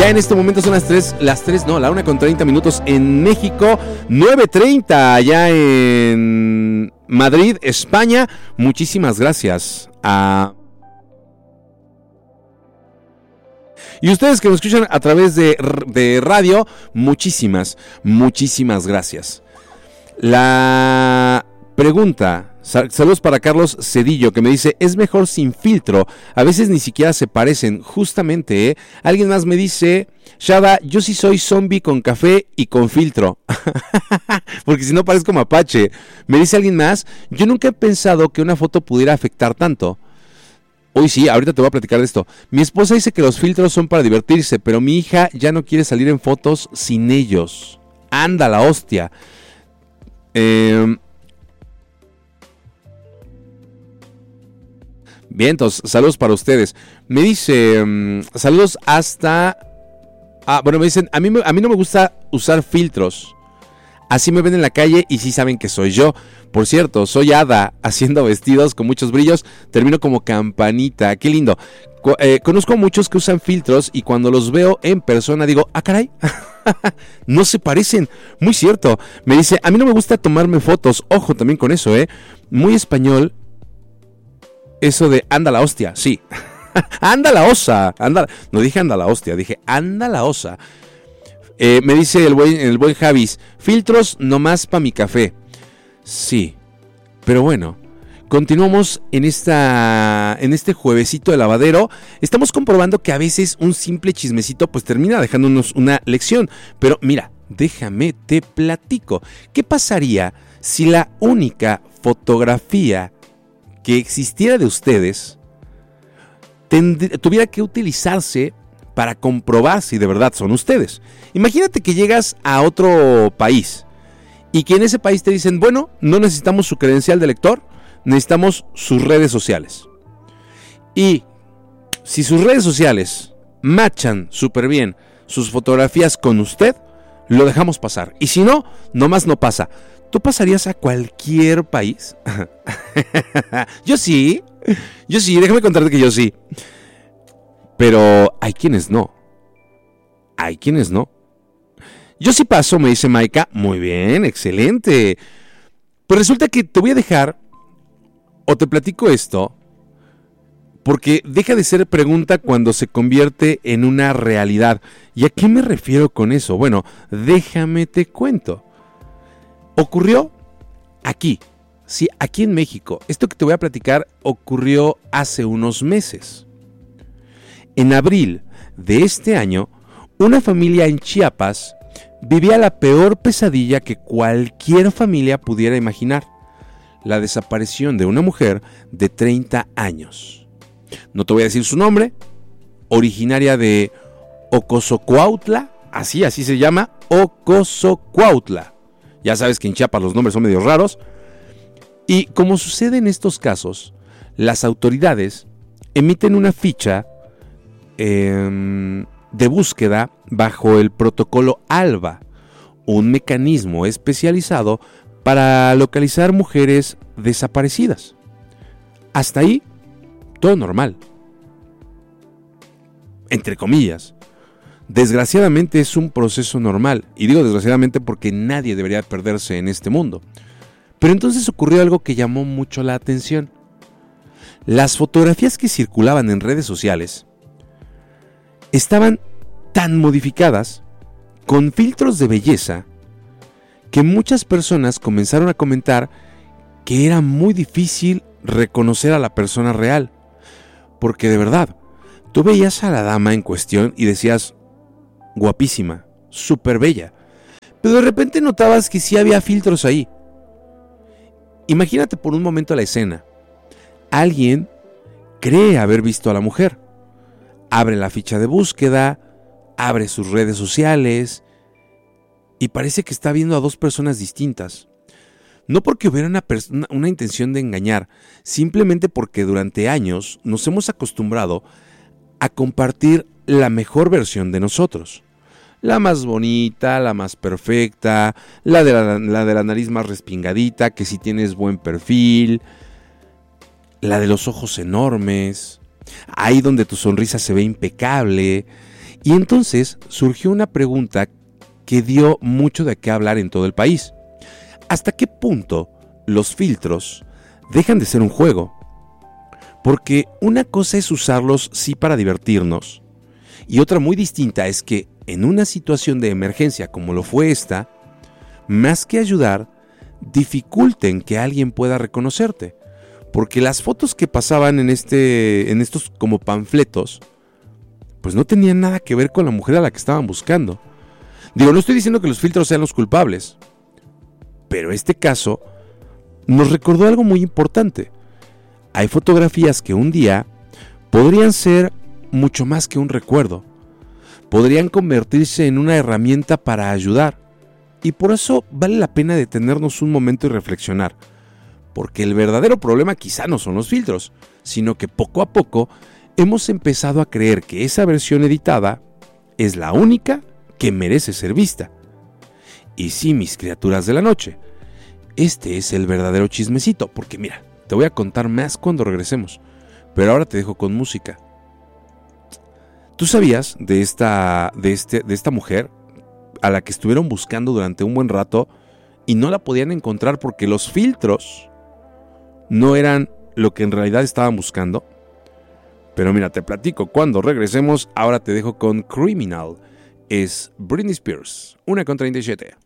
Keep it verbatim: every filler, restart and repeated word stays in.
Ya en este momento son las tres, las tres, no, la una con treinta minutos en México, nueve treinta allá en Madrid, España. Muchísimas gracias a... Y ustedes que nos escuchan a través de, de radio, muchísimas, muchísimas gracias. La pregunta, sal, saludos para Carlos Cedillo, que me dice, es mejor sin filtro, a veces ni siquiera se parecen, justamente, ¿eh? Alguien más me dice, Shada, yo sí soy zombie con café y con filtro, porque si no parezco mapache. Me dice alguien más, yo nunca he pensado que una foto pudiera afectar tanto. Uy, sí, ahorita te voy a platicar de esto. Mi esposa dice que los filtros son para divertirse, pero mi hija ya no quiere salir en fotos sin ellos. Anda la hostia. Eh... Bien, entonces, saludos para ustedes. Me dice, um, saludos hasta... Ah, bueno, me dicen, a mí, a mí no me gusta usar filtros. Así me ven en la calle y sí saben que soy yo. Por cierto, soy Ada, haciendo vestidos con muchos brillos. Termino como Campanita. Qué lindo. Co- eh, conozco a muchos que usan filtros y cuando los veo en persona digo, ah, caray, no se parecen. Muy cierto. Me dice, a mí no me gusta tomarme fotos. Ojo también con eso, ¿eh? Muy español. Eso de anda la hostia, sí. Anda la osa. Anda, no dije anda la hostia, dije anda la osa. Eh, me dice el buen, el buen Javis, filtros nomás pa' mi café. Sí, pero bueno, continuamos en, esta, en este juevesito de lavadero. Estamos comprobando que a veces un simple chismecito pues termina dejándonos una lección. Pero mira, déjame te platico. ¿Qué pasaría si la única fotografía que existiera de ustedes tend- tuviera que utilizarse para comprobar si de verdad son ustedes? Imagínate que llegas a otro país y que en ese país te dicen, bueno, no necesitamos su credencial de lector, necesitamos sus redes sociales. Y si sus redes sociales machan súper bien sus fotografías con usted, lo dejamos pasar. Y si no, nomás no pasa. ¿Tú pasarías a cualquier país? Yo sí, yo sí, déjame contarte que yo sí. Pero hay quienes no. Hay quienes no. Yo sí paso, me dice Maika. Muy bien, excelente. Pues resulta que te voy a dejar, o te platico esto, porque deja de ser pregunta cuando se convierte en una realidad. ¿Y a qué me refiero con eso? Bueno, déjame te cuento. Ocurrió aquí, sí, aquí en México. Esto que te voy a platicar ocurrió hace unos meses. En abril de este año, una familia en Chiapas vivía la peor pesadilla que cualquier familia pudiera imaginar: la desaparición de una mujer de treinta años. No te voy a decir su nombre, originaria de Ocosocuautla, así, así se llama, Ocosocuautla. Ya sabes que en Chiapas los nombres son medio raros. Y como sucede en estos casos, las autoridades emiten una ficha eh, de búsqueda bajo el protocolo ALBA, un mecanismo especializado para localizar mujeres desaparecidas. Hasta ahí, todo normal. Entre comillas. Desgraciadamente es un proceso normal, y digo desgraciadamente porque nadie debería perderse en este mundo. Pero entonces ocurrió algo que llamó mucho la atención. Las fotografías que circulaban en redes sociales estaban tan modificadas, con filtros de belleza, que muchas personas comenzaron a comentar que era muy difícil reconocer a la persona real. Porque de verdad, tú veías a la dama en cuestión y decías, guapísima, súper bella. Pero de repente notabas que sí había filtros ahí. Imagínate por un momento la escena. Alguien cree haber visto a la mujer. Abre la ficha de búsqueda, abre sus redes sociales y parece que está viendo a dos personas distintas. No porque hubiera una, pers- una, una intención de engañar, simplemente porque durante años nos hemos acostumbrado a compartir la mejor versión de nosotros. La más bonita, la más perfecta, la de la, la de la nariz más respingadita, que si tienes buen perfil, la de los ojos enormes, ahí donde tu sonrisa se ve impecable. Y entonces surgió una pregunta que dio mucho de qué hablar en todo el país. ¿Hasta qué punto los filtros dejan de ser un juego? Porque una cosa es usarlos sí para divertirnos, y otra muy distinta es que en una situación de emergencia como lo fue esta, más que ayudar, dificulten que alguien pueda reconocerte. Porque las fotos que pasaban en, este, en estos como panfletos, pues no tenían nada que ver con la mujer a la que estaban buscando. Digo, no estoy diciendo que los filtros sean los culpables, pero este caso nos recordó algo muy importante. Hay fotografías que un día podrían ser mucho más que un recuerdo. Podrían convertirse en una herramienta para ayudar. Y por eso vale la pena detenernos un momento y reflexionar. Porque el verdadero problema quizá no son los filtros, sino que poco a poco hemos empezado a creer que esa versión editada es la única que merece ser vista. Y sí, mis criaturas de la noche, este es el verdadero chismecito, porque mira, te voy a contar más cuando regresemos, pero ahora te dejo con música. ¿Tú sabías de esta, de este, de esta mujer a la que estuvieron buscando durante un buen rato y no la podían encontrar porque los filtros no eran lo que en realidad estaban buscando? Pero mira, te platico cuando regresemos. Ahora te dejo con Criminal. Es Britney Spears, una con treinta y siete.